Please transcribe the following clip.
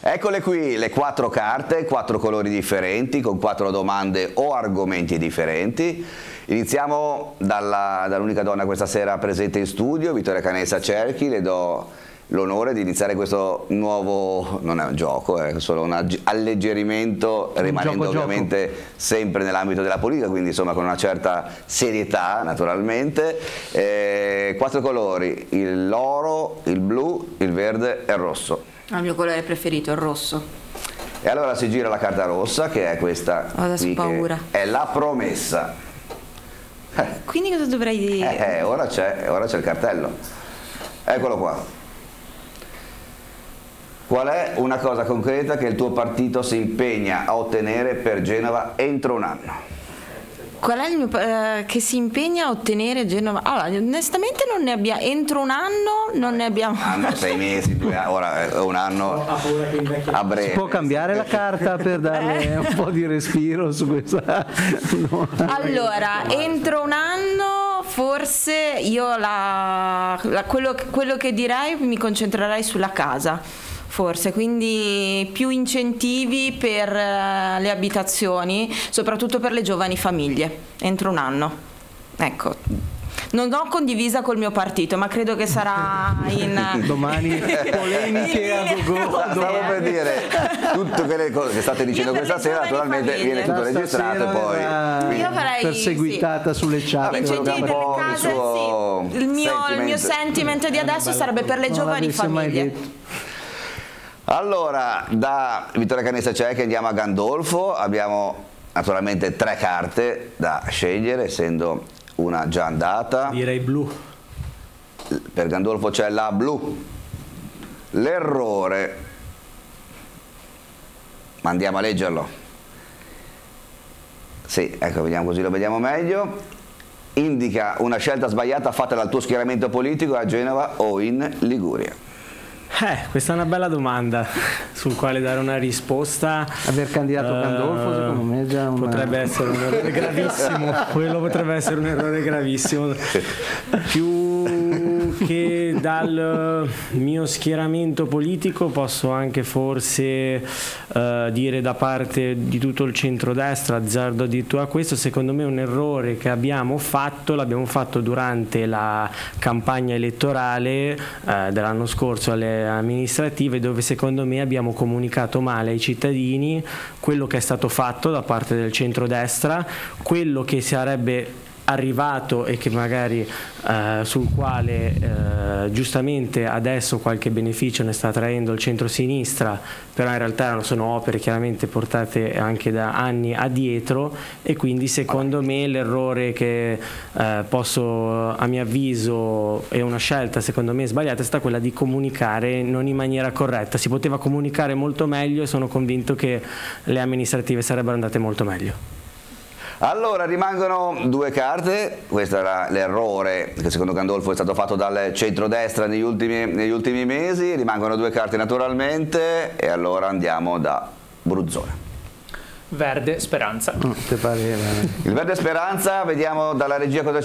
Eccole qui le 4 carte, 4 colori differenti, con 4 domande o argomenti differenti. Iniziamo dall'unica donna questa sera presente in studio, Vittoria Canessa Cerchi. Le do l'onore di iniziare questo nuovo, non è un gioco, è solo un alleggerimento, rimanendo ovviamente sempre nell'ambito della politica, quindi insomma con una certa serietà naturalmente. 4 colori, l'oro, il blu, il verde e il rosso. Il mio colore preferito, il rosso. E allora si gira la carta rossa, che è questa qui, paura. Che è la promessa. Quindi cosa dovrei dire? Ora c'è il cartello. Eccolo qua. Qual è una cosa concreta che il tuo partito si impegna a ottenere per Genova entro un anno? Qual è il mio che si impegna a ottenere Genova? Allora, onestamente non ne abbiamo, entro un anno non ne abbiamo. Un anno, 6 mesi, 2 anni, ora è un anno a breve. Si può cambiare la carta per darle un po' di respiro su questa? No. Allora, entro un anno forse io quello che direi mi concentrerei sulla casa. Forse, quindi più incentivi per le abitazioni, soprattutto per le giovani famiglie, entro un anno. Ecco, non ho condivisa col mio partito, ma credo che sarà in... Domani polemiche a gogo. Stavo per dire, tutte quelle cose che state dicendo questa sera, naturalmente viene tutto registrato e poi... Io farei, perseguitata sulle chat. Incentivi per le case, sì. Il mio sentiment di adesso sarebbe per le giovani famiglie. Allora, da Vittoria Canessa Cerchi andiamo a Gandolfo. Abbiamo naturalmente 3 carte da scegliere, essendo una già andata. Direi blu. Per Gandolfo c'è la blu. L'errore, ma andiamo a leggerlo. Sì, ecco, vediamo, così lo vediamo meglio. Indica una scelta sbagliata fatta dal tuo schieramento politico a Genova o in Liguria. Questa è una bella domanda sul quale dare una risposta. Aver candidato Gandolfo secondo me è già potrebbe essere un errore gravissimo. Quello potrebbe essere un errore gravissimo. Più che dal mio schieramento politico posso anche forse dire da parte di tutto il centrodestra, azzardo addirittura questo, secondo me un errore che l'abbiamo fatto durante la campagna elettorale dell'anno scorso alle amministrative, dove secondo me abbiamo comunicato male ai cittadini quello che è stato fatto da parte del centrodestra, quello che sarebbe arrivato e che magari sul quale giustamente adesso qualche beneficio ne sta traendo il centrosinistra, però in realtà sono opere chiaramente portate anche da anni addietro, e quindi secondo me l'errore che posso, a mio avviso, è una scelta secondo me sbagliata, è stata quella di comunicare non in maniera corretta. Si poteva comunicare molto meglio e sono convinto che le amministrative sarebbero andate molto meglio. Allora, rimangono 2 carte. Questo era l'errore che secondo Gandolfo è stato fatto dal centrodestra negli ultimi mesi. Rimangono 2 carte naturalmente, e allora andiamo da Bruzzone. Verde Speranza. Te pareva. Il verde Speranza, vediamo dalla regia cosa